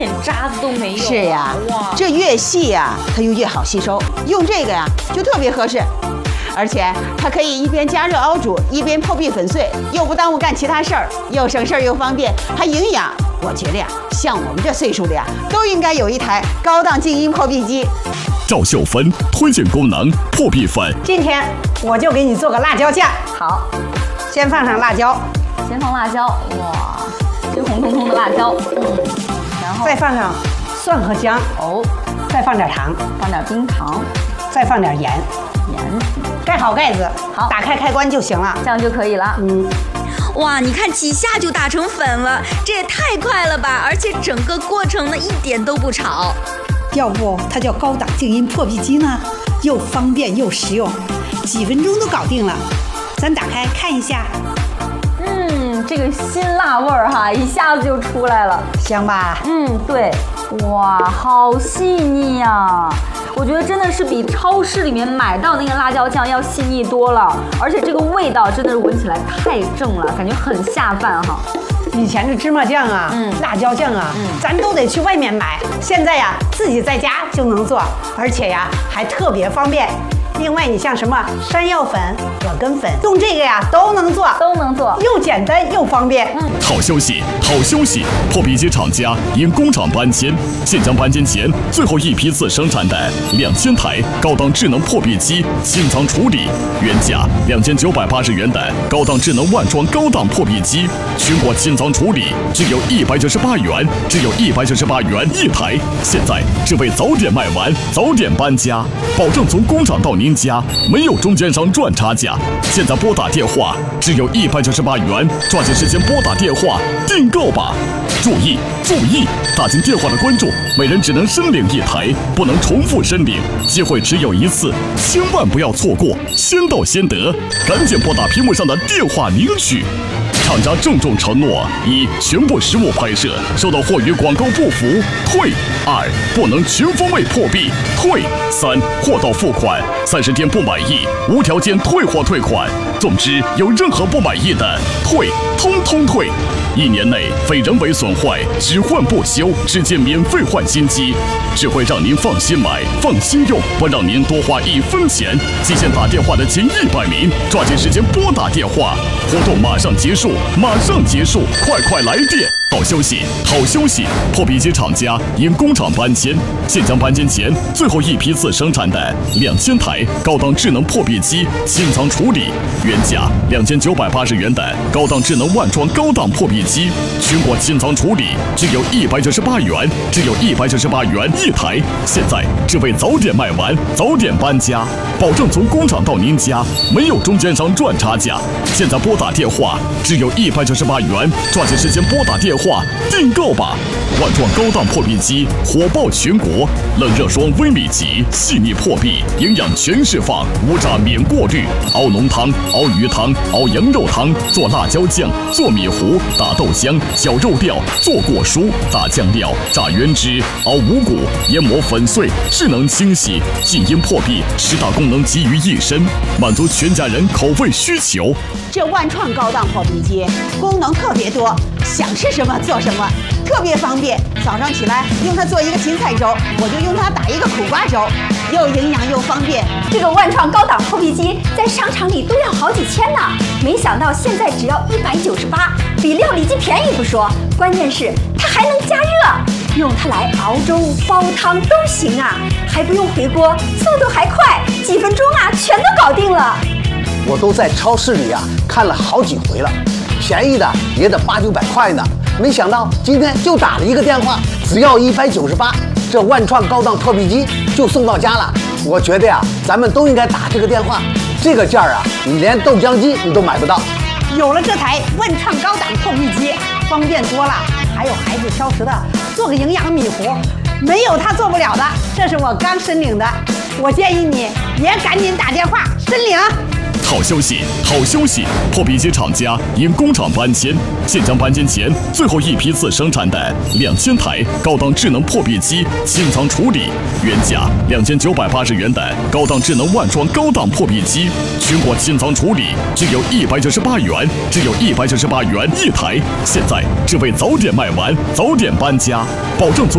点渣子都没有。 是呀，哇，这越细呀，它就越好吸收。用这个呀，就特别合适。而且它可以一边加热熬煮，一边破壁粉碎，又不耽误干其他事儿，又省事儿又方便，还营养。我觉得呀，像我们这岁数的呀，都应该有一台高档静音破壁机。 赵秀芬推荐功能破壁粉。 今天我就给你做个辣椒酱。 好， 先放上辣椒， 先放辣椒，哇，这红彤彤的辣椒，然后再放上蒜和姜， 哦， 再放点糖， 放点冰糖， 再放点盐，盖好盖子， 好， 打开开关就行了， 这样就可以了。 哇，你看几下就打成粉了，这也太快了吧！而且整个过程呢一点都不吵。 要不它叫高档静音破壁机呢？又方便又实用，几分钟都搞定了。咱打开看一下。 这个辛辣味儿哈，一下子就出来了， 香吧？ 对，哇，好细腻呀！我觉得真的是比超市里面买到那个辣椒酱要细腻多了，而且这个味道真的是闻起来太正了，感觉很下饭哈。 以前的芝麻酱啊，辣椒酱啊，咱都得去外面买，现在呀自己在家就能做，而且呀还特别方便。另外，你像什么山药粉、葛根粉，用这个呀都能做，又简单又方便。 好消息，好消息！破壁机厂家因工厂搬迁，现将搬迁前最后一批次生产的2000台高档智能破壁机清仓处理，原价2980元的高档智能万创高档破壁机，全国清仓处理只有198元，只有198元一台。现在只为早点卖完，早点搬家，保证从工厂到您家没有中间商赚差价。现在拨打电话只有198元，抓紧时间拨打电话订购吧。注意注意，打进电话的观众每人只能申领一台，不能重复申领，机会只有一次，千万不要错过，先到先得，赶紧拨打屏幕上的电话领取。厂家郑重承诺：一、全部实物拍摄，收到货与广告不符退；二、不能全方位破壁退；三、货到付款，30天不满意无条件退货退款。总之，有任何不满意的退，通通退。1年内非人为损坏，只换不修，直接免费换新机，只会让您放心买、放心用，不让您多花1分钱。极限打电话的前100名，抓紧时间拨打电话，活动马上结束，马上结束，快来电！好消息，好消息！破壁机厂家因工厂搬迁，现将搬迁前最后一批次生产的2000台高档智能破壁机清仓处理，原价2980元的高档智能万创高档破壁机，全国清仓处理只有198元，只有198元一台。现在只为早点卖完，早点搬家，保证从工厂到您家没有中间商赚差价。现在拨打电话只有198元，抓紧时间拨打电话订购吧！万创高档破壁机火爆全国，冷热霜微米级，细腻破壁，营养全释放，无炸免过滤，熬浓汤、熬鱼汤、熬羊肉汤，做辣椒酱、做米糊、打豆浆、搅肉料、做果蔬、打酱料、炸原汁、熬五谷、研磨粉碎，智能清洗，静音破壁，10大功能集于一身，满足全家人口味需求。 这万创高档破壁机功能特别多，想吃什么做什么，特别方便。早上起来用它做一个芹菜粥，我就用它打一个苦瓜粥，又营养又方便。 这个万创高档破壁机在商场里都要好几千呢，没想到现在只要198，比料理机便宜不说，关键是它还能加热，用它来熬粥、煲汤都行啊，还不用回锅，速度还快，几分钟啊全都搞定了。 我都在超市里看了好几回了，便宜的也得800-900块呢。没想到今天就打了一个电话，只要198，这万创高档破壁机就送到家了。我觉得咱们都应该打这个电话，这个价你连豆浆机你都买不到。 有了这台万创高档破壁机，方便多了。还有孩子挑食的，做个营养米糊，没有他做不了的。这是我刚申领的，我建议你也赶紧打电话申领。 好消息，好消息！破壁机厂家因工厂搬迁，现将搬迁前最后一批次生产的2000台高档智能破壁机清仓处理，原价2980元的高档智能万创高档破壁机，全国清仓处理只有198元，只有198元一台。现在只为早点卖完，早点搬家，保证从